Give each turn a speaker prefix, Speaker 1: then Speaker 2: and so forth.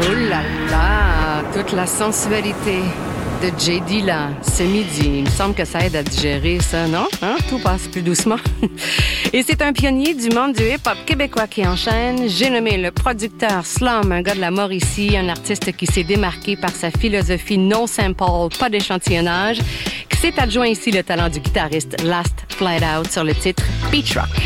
Speaker 1: Oh là là, toute la sensualité de J. Dilla ce midi. Il me semble que ça aide à digérer ça, non? Hein? Tout passe plus doucement. Et c'est un pionnier du monde du hip-hop québécois qui enchaîne. J'ai nommé le producteur Slum, un gars de la Mauricie, un artiste qui s'est démarqué par sa philosophie non sample, pas d'échantillonnage, qui s'est adjoint ici le talent du guitariste Last Flight Out sur le titre Beach Rock.